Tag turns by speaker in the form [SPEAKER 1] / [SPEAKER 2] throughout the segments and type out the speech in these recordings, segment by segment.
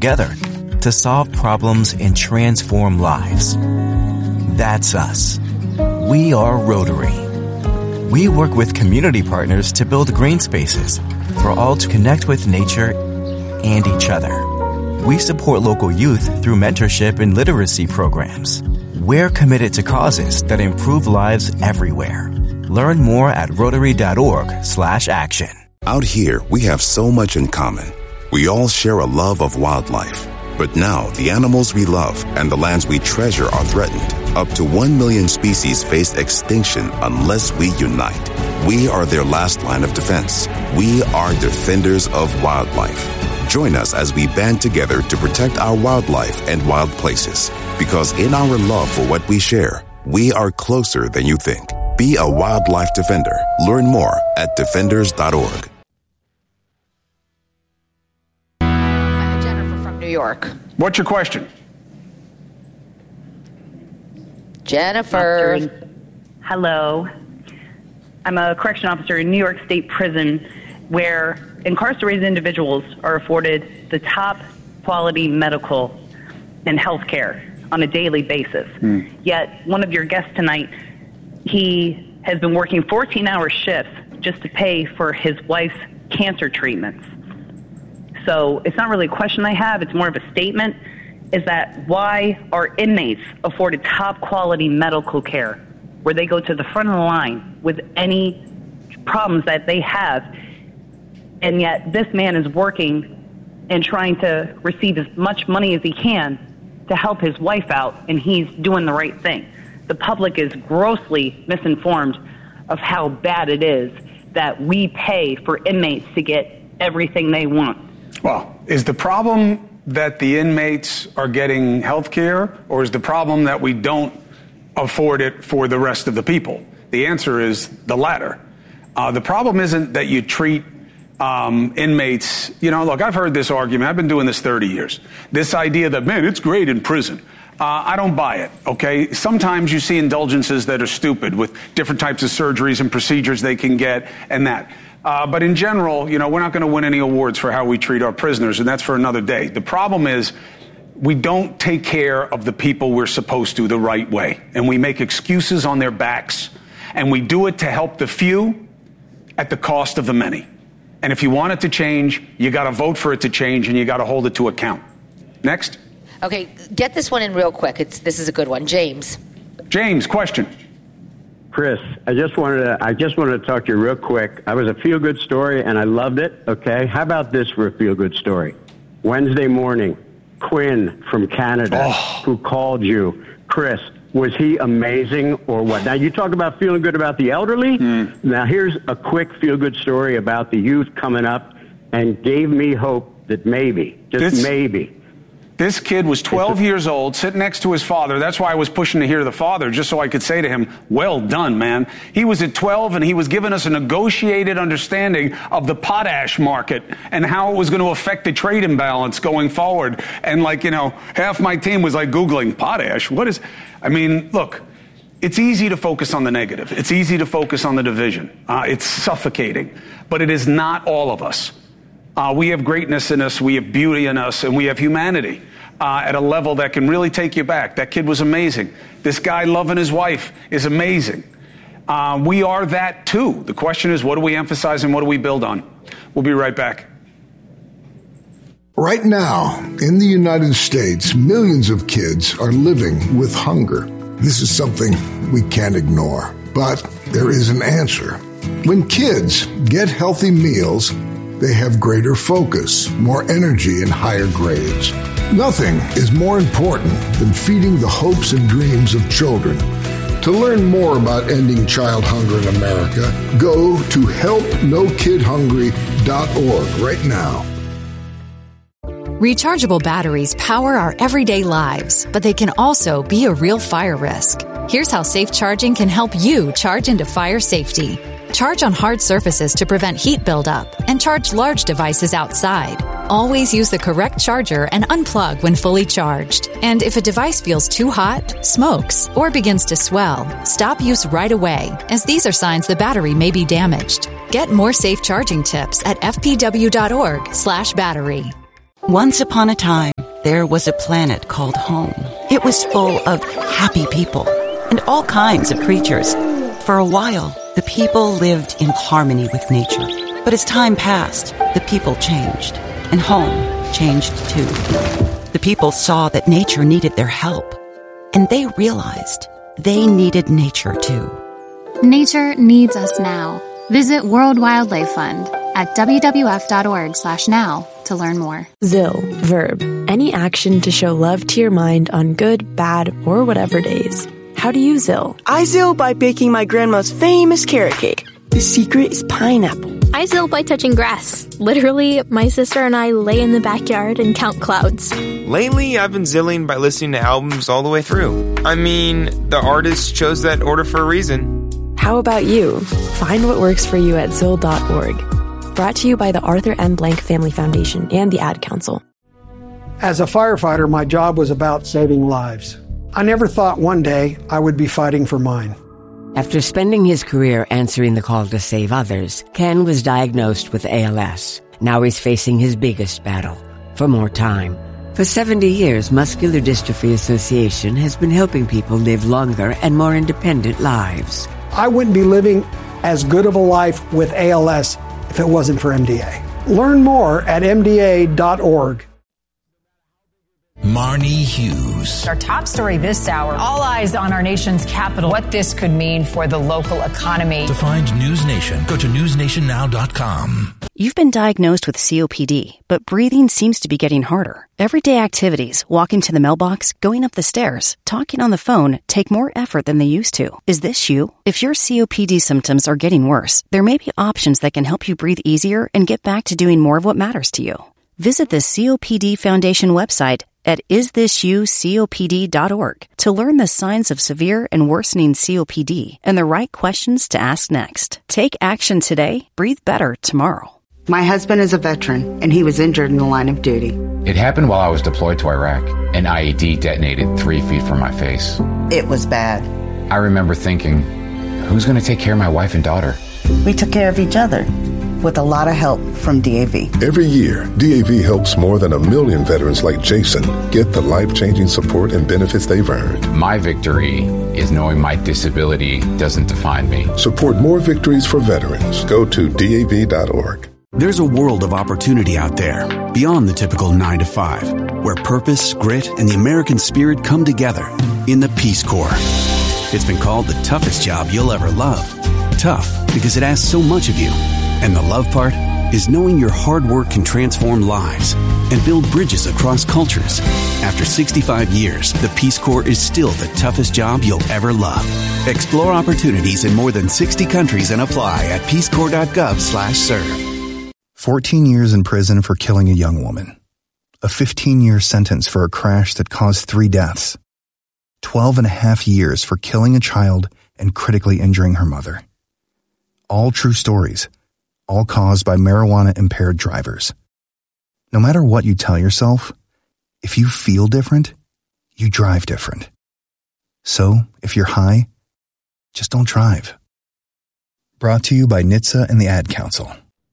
[SPEAKER 1] together to solve problems and transform lives. That's us. We are Rotary. We work with community partners to build green spaces for all to connect with nature and each other. We support local youth through mentorship and literacy programs. We're committed to causes that improve lives everywhere. Learn more at Rotary.org/action.
[SPEAKER 2] Out here, we have so much in common. We all share a love of wildlife. But now, the animals we love and the lands we treasure are threatened. Up to 1 million species face extinction unless we unite. We are their last line of defense. We are defenders of wildlife. Join us as we band together to protect our wildlife and wild places. Because in our love for what we share, we are closer than you think. Be a wildlife defender. Learn more at defenders.org.
[SPEAKER 3] Jennifer from New York.
[SPEAKER 4] What's your question?
[SPEAKER 3] Jennifer.
[SPEAKER 5] Hello. I'm a correction officer in New York State Prison where incarcerated individuals are afforded the top quality medical and health care on a daily basis. Yet one of your guests tonight, he has been working 14-hour shifts just to pay for his wife's cancer treatments. So it's not really a question I have, it's more of a statement, is that why are inmates afforded top quality medical care where they go to the front of the line with any problems that they have, and yet this man is working and trying to receive as much money as he can to help his wife out, and he's doing the right thing. The public is grossly misinformed of how bad it is that we pay for inmates to get everything they want.
[SPEAKER 4] Well, is the problem that the inmates are getting health care, or is the problem that we don't afford it for the rest of the people? The answer is the latter. The problem isn't that you treat inmates, look, I've heard this argument. I've been doing this 30 years. This idea that, man, it's great in prison. I don't buy it, okay? Sometimes you see indulgences that are stupid with different types of surgeries and procedures they can get and that. But in general, we're not going to win any awards for how we treat our prisoners, and that's for another day. The problem is we don't take care of the people we're supposed to the right way, and we make excuses on their backs, and we do it to help the few at the cost of the many. And if you want it to change, you got to vote for it to change, and you got to hold it to account. Next.
[SPEAKER 3] Okay, get this one in real quick. This is a good one. James,
[SPEAKER 4] question.
[SPEAKER 6] Chris, I just wanted to talk to you real quick. I was a feel-good story, and I loved it, okay? How about this for a feel-good story? Wednesday morning, Quinn from Canada, who called you. Chris, was he amazing or what? Now, you talk about feeling good about the elderly. Now, here's a quick feel-good story about the youth coming up and gave me hope that maybe, maybe.
[SPEAKER 4] This kid was 12 years old, sitting next to his father. That's why I was pushing to hear the father, just so I could say to him, well done, man. He was at 12, and he was giving us a negotiated understanding of the potash market and how it was going to affect the trade imbalance going forward. And, half my team was, Googling potash. Look, it's easy to focus on the negative. It's easy to focus on the division. It's suffocating. But it is not all of us. We have greatness in us, we have beauty in us, and we have humanity at a level that can really take you back. That kid was amazing. This guy loving his wife is amazing. We are that too. The question is, what do we emphasize and what do we build on? We'll be right back.
[SPEAKER 7] Right now, in the United States, millions of kids are living with hunger. This is something we can't ignore, but there is an answer. When kids get healthy meals, they have greater focus, more energy, and higher grades. Nothing is more important than feeding the hopes and dreams of children. To learn more about ending child hunger in America, go to helpnokidhungry.org right now.
[SPEAKER 8] Rechargeable batteries power our everyday lives, but they can also be a real fire risk. Here's how safe charging can help you charge into fire safety. Charge on hard surfaces to prevent heat buildup, and charge large devices outside. Always use the correct charger and unplug when fully charged. And if a device feels too hot, smokes, or begins to swell, stop use right away, as these are signs the battery may be damaged. Get more safe charging tips at fpw.org/battery.
[SPEAKER 9] Once upon a time, there was a planet called home. It was full of happy people and all kinds of creatures. For a while, the people lived in harmony with nature. But as time passed, the people changed, and home changed too. The people saw that nature needed their help, and they realized they needed nature too.
[SPEAKER 10] Nature needs us now. Visit World Wildlife Fund at wwf.org/now to learn more.
[SPEAKER 11] ZIL, verb, any action to show love to your mind on good, bad, or whatever days. How do you ZIL?
[SPEAKER 12] I ZIL by baking my grandma's famous carrot cake. The secret is pineapple.
[SPEAKER 13] I ZIL by touching grass. Literally, my sister and I lay in the backyard and count clouds.
[SPEAKER 14] Lately, I've been zilling by listening to albums all the way through. I mean, the artist chose that order for a reason.
[SPEAKER 11] How about you? Find what works for you at ZIL.org. Brought to you by the Arthur M. Blank Family Foundation and the Ad Council.
[SPEAKER 15] As a firefighter, my job was about saving lives. I never thought one day I would be fighting for mine.
[SPEAKER 16] After spending his career answering the call to save others, Ken was diagnosed with ALS. Now he's facing his biggest battle, for more time. For 70 years, Muscular Dystrophy Association has been helping people live longer and more independent lives.
[SPEAKER 15] I wouldn't be living as good of a life with ALS if it wasn't for MDA. Learn more at MDA.org.
[SPEAKER 17] Marnie Hughes.
[SPEAKER 18] Our top story this hour, all eyes on our nation's capital. What this could mean for the local economy.
[SPEAKER 17] To find News Nation, go to newsnationnow.com.
[SPEAKER 8] You've been diagnosed with COPD, but breathing seems to be getting harder. Everyday activities, walking to the mailbox, going up the stairs, talking on the phone, take more effort than they used to. Is this you? If your COPD symptoms are getting worse, there may be options that can help you breathe easier and get back to doing more of what matters to you. Visit the COPD Foundation website at isthisyoucopd.org to learn the signs of severe and worsening COPD and the right questions to ask next. Take action today. Breathe better tomorrow.
[SPEAKER 19] My husband is a veteran, and he was injured in the line of duty.
[SPEAKER 20] It happened while I was deployed to Iraq. An IED detonated 3 feet from my face.
[SPEAKER 19] It was bad.
[SPEAKER 20] I remember thinking, who's going to take care of my wife and daughter?
[SPEAKER 19] We took care of each other, with a lot of help from DAV.
[SPEAKER 21] Every year, DAV helps more than 1 million veterans like Jason get the life-changing support and benefits they've earned.
[SPEAKER 20] My victory is knowing my disability doesn't define me.
[SPEAKER 21] Support more victories for veterans. Go to DAV.org.
[SPEAKER 22] There's a world of opportunity out there, beyond the typical 9 to 5, where purpose, grit, and the American spirit come together in the Peace Corps. It's been called the toughest job you'll ever love. Tough because it asks so much of you. And the love part is knowing your hard work can transform lives and build bridges across cultures. After 65 years, the Peace Corps is still the toughest job you'll ever love. Explore opportunities in more than 60 countries and apply at peacecorps.gov/serve.
[SPEAKER 23] 14 years in prison for killing a young woman. A 15-year sentence for a crash that caused 3 deaths. 12 and a half years for killing a child and critically injuring her mother. All true stories. All caused by marijuana-impaired drivers. No matter what you tell yourself, if you feel different, you drive different. So, if you're high, just don't drive. Brought to you by NHTSA and the Ad Council.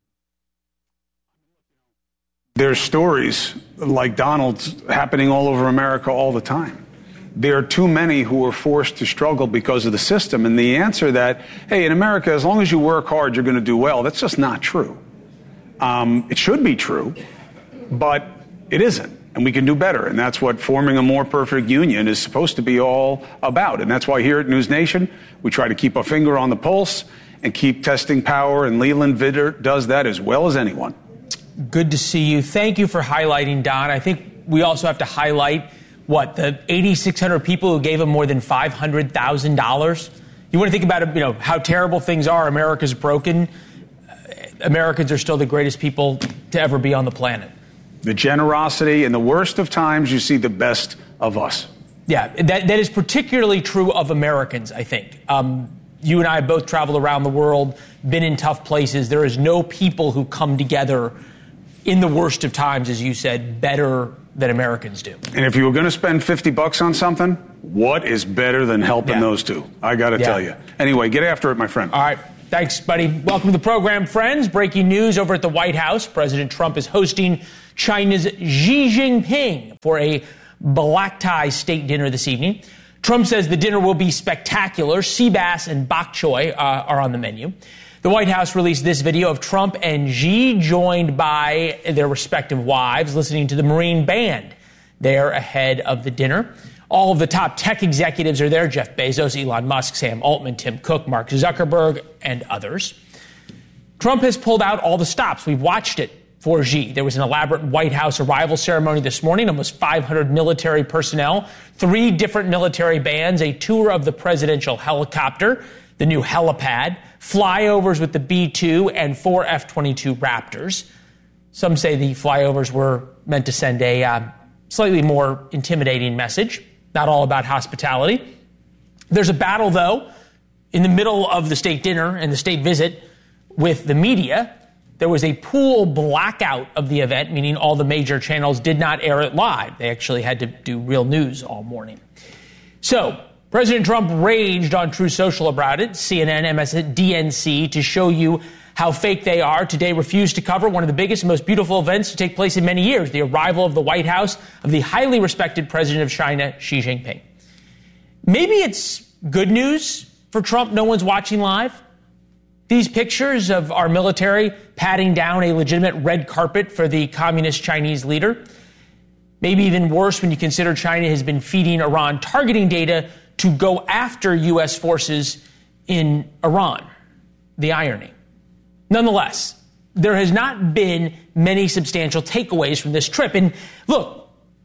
[SPEAKER 4] There's stories like Donald's happening all over America all the time. There are too many who are forced to struggle because of the system. And the answer that, hey, in America, as long as you work hard, you're going to do well, that's just not true. It should be true, but it isn't. And we can do better. And that's what forming a more perfect union is supposed to be all about. And that's why here at News Nation, we try to keep a finger on the pulse and keep testing power. And Leland Vitter does that as well as anyone.
[SPEAKER 24] Good to see you. Thank you for highlighting, Don. I think we also have to highlight the 8,600 people who gave him more than $500,000. You want to think about how terrible things are. America's broken. Americans are still the greatest people to ever be on the planet.
[SPEAKER 4] The generosity, in the worst of times, you see the best of us.
[SPEAKER 24] Yeah, that is particularly true of Americans, I think. You and I have both traveled around the world, been in tough places. There is no people who come together in the worst of times, as you said, better than Americans do.
[SPEAKER 4] And if you were going to spend $50 on something, what is better than helping those two? I got to tell you. Anyway, get after it, my friend.
[SPEAKER 24] All right. Thanks, buddy. Welcome to the program, friends. Breaking news over at the White House. President Trump is hosting China's Xi Jinping for a black tie state dinner this evening. Trump says the dinner will be spectacular. Sea bass and bok choy are on the menu. The White House released this video of Trump and Xi joined by their respective wives listening to the Marine Band there ahead of the dinner. All of the top tech executives are there: Jeff Bezos, Elon Musk, Sam Altman, Tim Cook, Mark Zuckerberg, and others. Trump has pulled out all the stops. We've watched it for Xi. There was an elaborate White House arrival ceremony this morning, almost 500 military personnel, 3 different military bands, a tour of the presidential helicopter, the new helipad, flyovers with the B-2 and 4 F-22 Raptors. Some say the flyovers were meant to send a slightly more intimidating message, not all about hospitality. There's a battle, though, in the middle of the state dinner and the state visit with the media. There was a pool blackout of the event, meaning all the major channels did not air it live. They actually had to do real news all morning. So President Trump raged on Truth Social about it, CNN, MSNBC, to show you how fake they are. Today refused to cover one of the biggest and most beautiful events to take place in many years, the arrival of the White House of the highly respected president of China, Xi Jinping. Maybe it's good news for Trump no one's watching live. These pictures of our military patting down a legitimate red carpet for the communist Chinese leader. Maybe even worse when you consider China has been feeding Iran targeting data to go after U.S. forces in Iran. The irony. Nonetheless, there has not been many substantial takeaways from this trip. And look,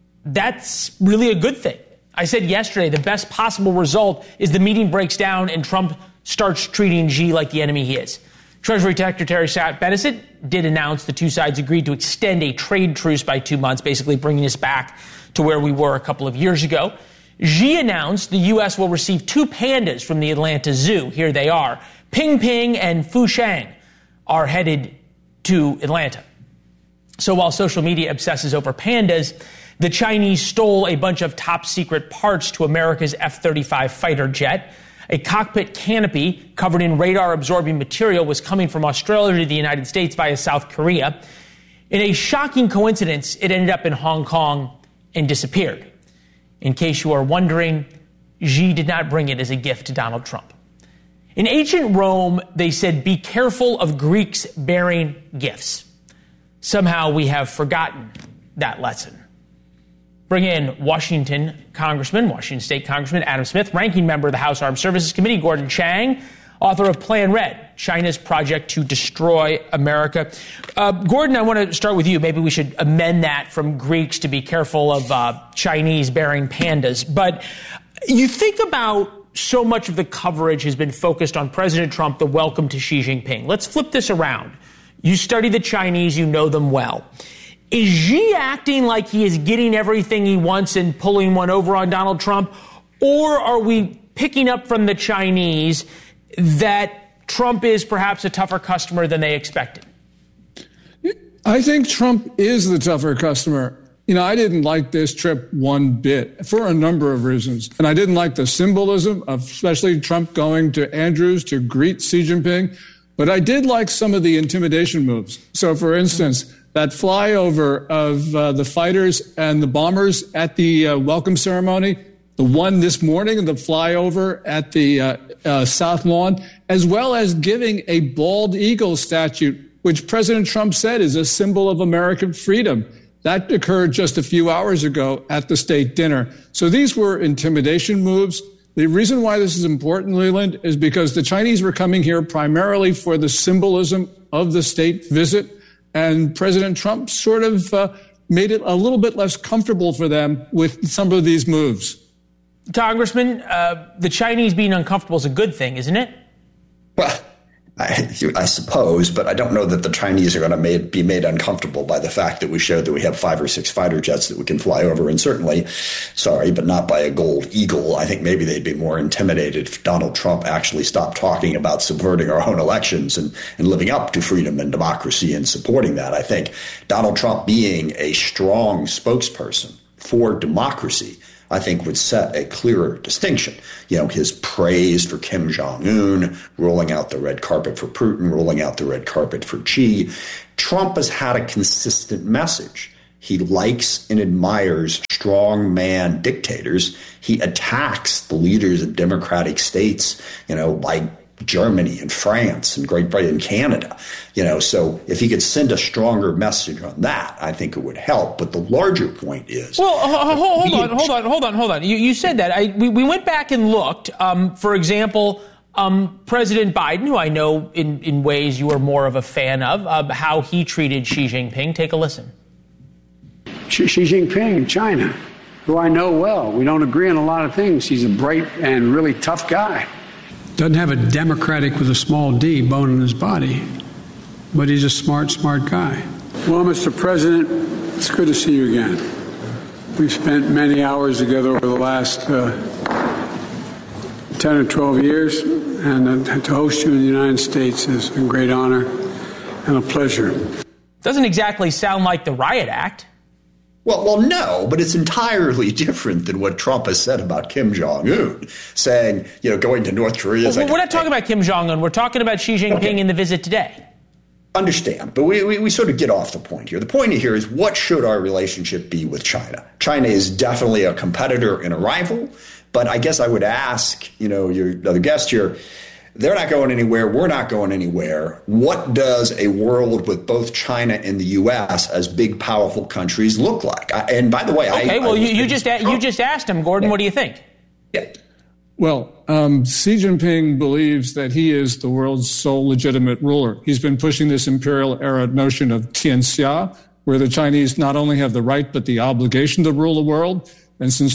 [SPEAKER 24] that's really a good thing. I said yesterday the best possible result is the meeting breaks down and Trump starts treating Xi like the enemy he is. Treasury Secretary Scott Bessent did announce the two sides agreed to extend a trade truce by 2 months, basically bringing us back to where we were a couple of years ago. Xi announced the U.S. will receive 2 pandas from the Atlanta Zoo. Here they are. Ping Ping and Fu Shang are headed to Atlanta. So while social media obsesses over pandas, the Chinese stole a bunch of top secret parts to America's F-35 fighter jet. A cockpit canopy covered in radar-absorbing material was coming from Australia to the United States via South Korea. In a shocking coincidence, it ended up in Hong Kong and disappeared. In case you are wondering, Xi did not bring it as a gift to Donald Trump. In ancient Rome, they said, be careful of Greeks bearing gifts. Somehow we have forgotten that lesson. Bring in Washington State Congressman Adam Smith, ranking member of the House Armed Services Committee, Gordon Chang, author of Plan Red, China's Project to Destroy America. Gordon, I want to start with you. Maybe we should amend that from Greeks to be careful of Chinese bearing pandas. But you think about so much of the coverage has been focused on President Trump, the welcome to Xi Jinping. Let's flip this around. You study the Chinese, you know them well. Is Xi acting like he is getting everything he wants and pulling one over on Donald Trump? Or are we picking up from the Chinese that Trump is perhaps a tougher customer than they expected?
[SPEAKER 1] I think Trump is the tougher customer. You know, I didn't like this trip one bit for a number of reasons. And I didn't like the symbolism of especially Trump going to Andrews to greet Xi Jinping. But I did like some of the intimidation moves. So, for instance, that flyover of the fighters and the bombers at the welcome ceremony, the one this morning, the flyover at the South Lawn, as well as giving a bald eagle statue, which President Trump said is a symbol of American freedom. That occurred just a few hours ago at the state dinner. So these were intimidation moves. The reason why this is important, Leland, is because the Chinese were coming here primarily for the symbolism of the state visit. And President Trump sort of made it a little bit less comfortable for them with some of these moves.
[SPEAKER 24] Congressman, the Chinese being uncomfortable is a good thing, isn't it?
[SPEAKER 2] Well, I suppose, but I don't know that the Chinese are going to be made uncomfortable by the fact that we showed that we have 5 or 6 fighter jets that we can fly over. And certainly, but not by a gold eagle. I think maybe they'd be more intimidated if Donald Trump actually stopped talking about subverting our own elections and living up to freedom and democracy and supporting that. I think Donald Trump being a strong spokesperson for democracy, I think would set a clearer distinction. You know, his praise for Kim Jong-un, rolling out the red carpet for Putin, rolling out the red carpet for Xi. Trump has had a consistent message He likes and admires strong man dictators. He attacks the leaders of democratic states, like Germany and France and Great Britain and Canada. So if he could send a stronger message on that, I think it would help. But the larger point is...
[SPEAKER 24] Well, hold on. You said that. We went back and looked. For example, President Biden, who I know in ways you are more of a fan of, how he treated Xi Jinping. Take a listen.
[SPEAKER 3] Xi Jinping, China, who I know well. We don't agree on a lot of things. He's a bright and really tough guy. Doesn't have a Democratic with a small d bone in his body, but he's a smart guy. Well, Mr. President, it's good to see you again. We've spent many hours together over the last 10 or 12 years, and to host you in the United States is a great honor and a pleasure.
[SPEAKER 24] Doesn't exactly sound like the Riot Act.
[SPEAKER 2] Well, no, but it's entirely different than what Trump has said about Kim Jong-un, saying, going to North Korea.
[SPEAKER 24] Well, we're not talking about Kim Jong-un. We're talking about Xi Jinping in the visit today.
[SPEAKER 2] Understand, but we sort of get off the point here. The point here is, what should our relationship be with China? China is definitely a competitor and a rival, but I guess I would ask, your other guest here, they're not going anywhere. We're not going anywhere. What does a world with both China and the U.S. as big, powerful countries look like? And by the way,
[SPEAKER 24] you just asked him, Gordon. Yeah. What do you think?
[SPEAKER 2] Yeah.
[SPEAKER 1] Well, Xi Jinping believes that he is the world's sole legitimate ruler. He's been pushing this imperial era notion of Tianxia, where the Chinese not only have the right but the obligation to rule the world. And since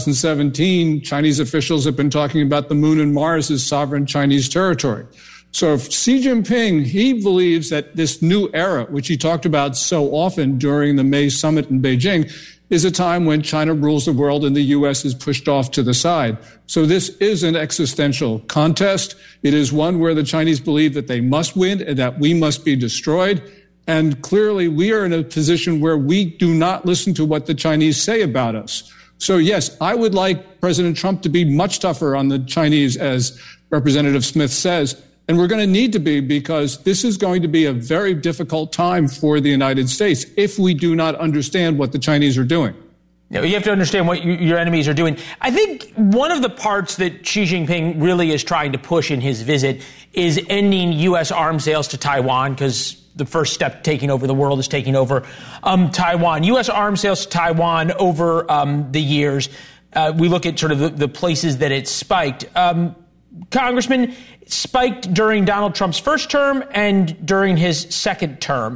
[SPEAKER 1] 2017, Chinese officials have been talking about the moon and Mars as sovereign Chinese territory. So if Xi Jinping, he believes that this new era, which he talked about so often during the May summit in Beijing, is a time when China rules the world and the U.S. is pushed off to the side. So this is an existential contest. It is one where the Chinese believe that they must win and that we must be destroyed. And clearly, we are in a position where we do not listen to what the Chinese say about us. So, yes, I would like President Trump to be much tougher on the Chinese, as Representative Smith says. And we're going to need to be, because this is going to be a very difficult time for the United States if we do not understand what the Chinese are doing.
[SPEAKER 24] You have to understand what your enemies are doing. I think one of the parts that Xi Jinping really is trying to push in his visit is ending U.S. arms sales to Taiwan, because the first step taking over the world is taking over Taiwan. U.S. arms sales to Taiwan over the years. We look at sort of the places that it spiked. Congressman, it spiked during Donald Trump's first term and during his second term.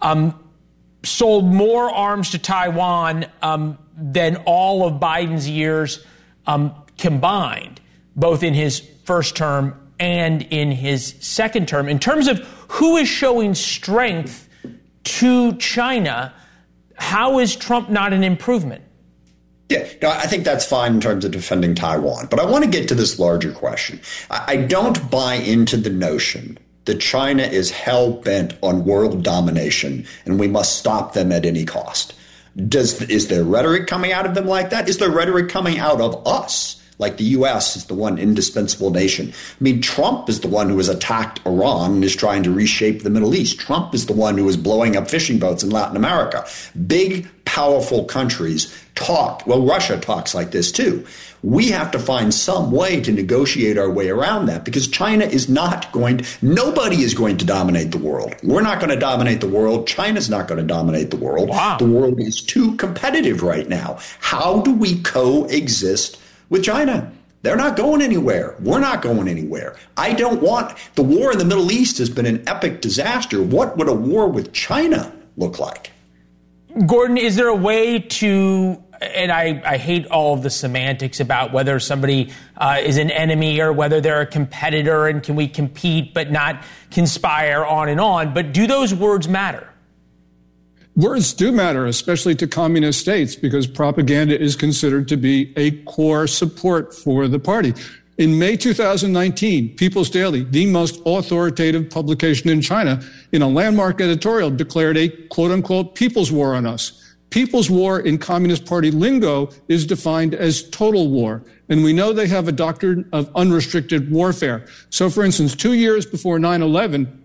[SPEAKER 24] Sold more arms to Taiwan than all of Biden's years combined, both in his first term and in his second term. In terms of who is showing strength to China, how is Trump not an improvement?
[SPEAKER 2] Yeah, no, I think that's fine in terms of defending Taiwan. But I want to get to this larger question. I don't buy into the notion that China is hell-bent on world domination and we must stop them at any cost. Is there rhetoric coming out of them like that? Is there rhetoric coming out of us? Like the U.S. is the one indispensable nation. I mean, Trump is the one who has attacked Iran and is trying to reshape the Middle East. Trump is the one who is blowing up fishing boats in Latin America. Big, powerful countries talk. Well, Russia talks like this, too. We have to find some way to negotiate our way around that, because China is not going to, nobody is going to dominate the world. We're not going to dominate the world. China's not going to dominate the world.
[SPEAKER 24] Wow.
[SPEAKER 2] The world is too competitive right now. How do we coexist with China? They're not going anywhere. We're not going anywhere. I don't want, the war in the Middle East has been an epic disaster. What would a war with China look like?
[SPEAKER 24] Gordon, is there a way to, and I hate all of the semantics about whether somebody is an enemy or whether they're a competitor and can we compete but not conspire, on and on, but do those words matter?
[SPEAKER 1] Words do matter, especially to communist states, because propaganda is considered to be a core support for the party. In May 2019, People's Daily, the most authoritative publication in China, in a landmark editorial declared a quote-unquote people's war on us. People's war in Communist Party lingo is defined as total war. And we know they have a doctrine of unrestricted warfare. So, for instance, 2 years before 9/11,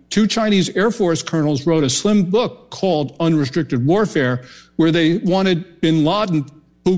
[SPEAKER 1] 2 Chinese Air Force colonels wrote a slim book called Unrestricted Warfare, where they wanted bin Laden